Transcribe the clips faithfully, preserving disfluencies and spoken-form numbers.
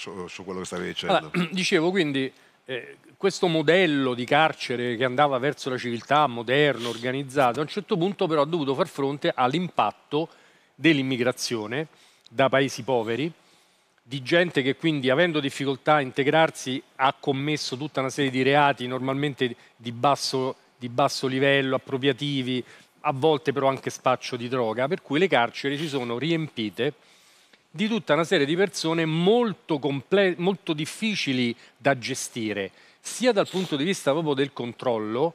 su, su quello che stavi dicendo. Allora, dicevo quindi, eh, questo modello di carcere che andava verso la civiltà, moderno, organizzato, a un certo punto però ha dovuto far fronte all'impatto dell'immigrazione da paesi poveri, di gente che quindi, avendo difficoltà a integrarsi, ha commesso tutta una serie di reati, normalmente di basso, di basso livello, appropriativi, a volte però anche spaccio di droga, per cui le carceri si sono riempite di tutta una serie di persone molto, molto difficili da gestire, sia dal punto di vista proprio del controllo,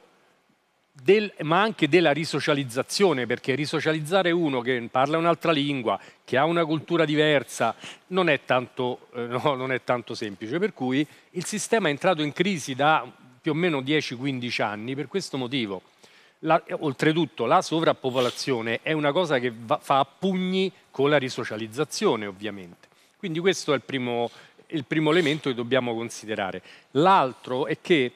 Del, ma anche della risocializzazione, perché risocializzare uno che parla un'altra lingua, che ha una cultura diversa, non è tanto, eh, no, non è tanto semplice. Per cui il sistema è entrato in crisi da più o meno dieci quindici anni per questo motivo. La, oltretutto la sovrappopolazione è una cosa che va, fa a pugni con la risocializzazione, ovviamente. Quindi questo è il primo, il primo elemento che dobbiamo considerare. L'altro è che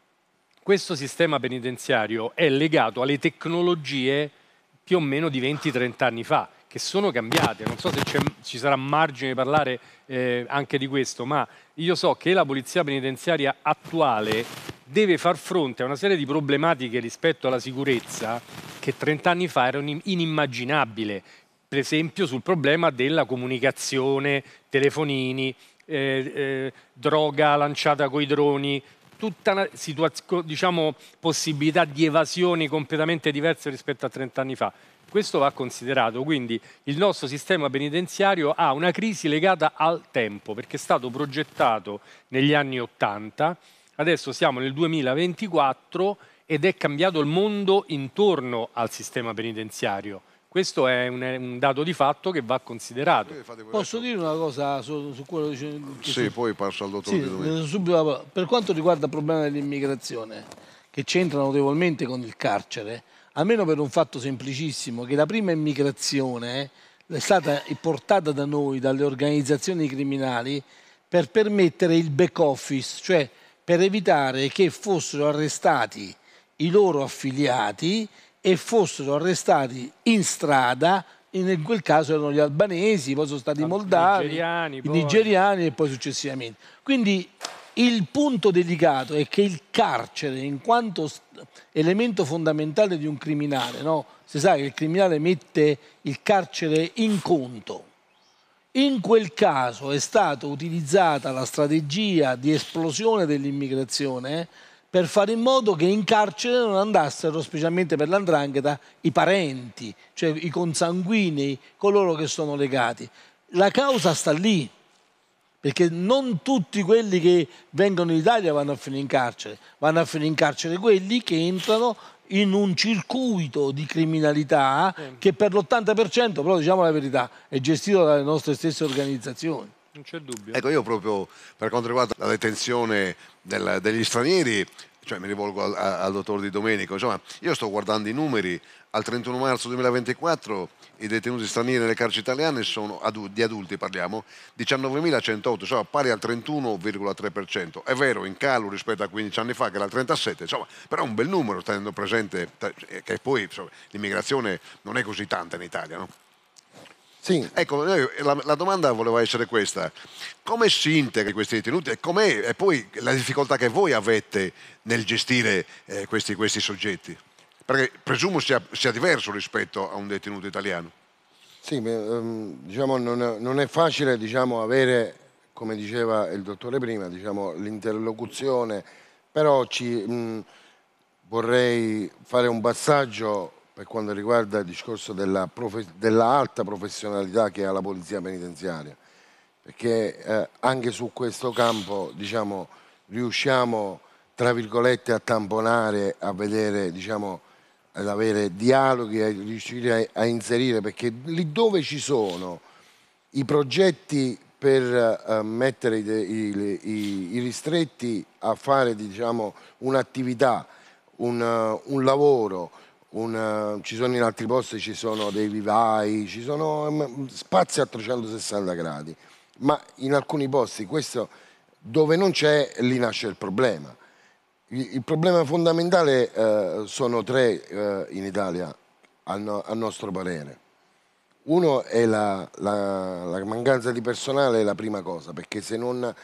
questo sistema penitenziario è legato alle tecnologie più o meno di venti trenta anni fa, che sono cambiate. Non so se ci sarà margine di parlare eh, anche di questo, ma io so che la polizia penitenziaria attuale deve far fronte a una serie di problematiche rispetto alla sicurezza che trenta anni fa erano inimmaginabili. Per esempio sul problema della comunicazione, telefonini, eh, eh, droga lanciata coi droni, tutta una diciamo, possibilità di evasioni completamente diverse rispetto a trenta anni fa. Questo va considerato, quindi il nostro sistema penitenziario ha una crisi legata al tempo, perché è stato progettato negli anni ottanta, adesso siamo nel duemilaventiquattro ed è cambiato il mondo intorno al sistema penitenziario. Questo è un, un dato di fatto che va considerato. Posso dire una cosa su, su quello che dice? Sì, poi passo al dottor sì, Di Domenico. Subito, per quanto riguarda il problema dell'immigrazione, che c'entra notevolmente con il carcere, almeno per un fatto semplicissimo, che la prima immigrazione è stata portata da noi, dalle organizzazioni criminali, per permettere il back office, cioè per evitare che fossero arrestati i loro affiliati e fossero arrestati in strada, in quel caso erano gli albanesi, poi sono stati i moldavi, nigeriani, i poi. nigeriani e poi successivamente. Quindi il punto delicato è che il carcere, in quanto elemento fondamentale di un criminale, no? Si sa che il criminale mette il carcere in conto. In quel caso è stata utilizzata la strategia di esplosione dell'immigrazione per fare in modo che in carcere non andassero, specialmente per l'andrangheta, i parenti, cioè i consanguinei, coloro che sono legati. La causa sta lì, perché non tutti quelli che vengono in Italia vanno a finire in carcere, vanno a finire in carcere quelli che entrano in un circuito di criminalità che per l'ottanta per cento, però diciamo la verità, è gestito dalle nostre stesse organizzazioni. Non c'è dubbio. Ecco, io proprio per quanto riguarda la detenzione del, degli stranieri, cioè mi rivolgo al, al dottor Di Domenico, insomma, io sto guardando i numeri, al trentuno marzo duemilaventiquattro i detenuti stranieri nelle carceri italiane sono, di adulti parliamo, diciannovemilacentotto, cioè pari al trentuno virgola tre per cento. È vero, in calo rispetto a quindici anni fa che era il trentasette, insomma, però è un bel numero tenendo presente che poi l'immigrazione non è così tanta in Italia, no? Sì. Ecco, la, la domanda voleva essere questa: come si integra questi detenuti e, com'è, e poi la difficoltà che voi avete nel gestire eh, questi, questi soggetti? Perché presumo sia, sia diverso rispetto a un detenuto italiano. Sì, ehm, diciamo non è, non è facile diciamo, avere, come diceva il dottore prima, diciamo, l'interlocuzione, però ci, mh, vorrei fare un passaggio per quanto riguarda il discorso della, profe della alta professionalità che ha la polizia penitenziaria, perché eh, anche su questo campo diciamo, riusciamo tra virgolette a tamponare, a vedere, diciamo, ad avere dialoghi, a riuscire a, a inserire, perché lì dove ci sono i progetti per uh, mettere i, i, i, i ristretti a fare diciamo, un'attività, un, uh, un lavoro, un, uh, ci sono in altri posti, ci sono dei vivai, ci sono um, spazi a trecentosessanta gradi, ma in alcuni posti questo dove non c'è, lì nasce il problema. Il, il problema fondamentale uh, sono tre uh, in Italia, a, no, a nostro parere. Uno è la, la, la mancanza di personale, è la prima cosa, perché se non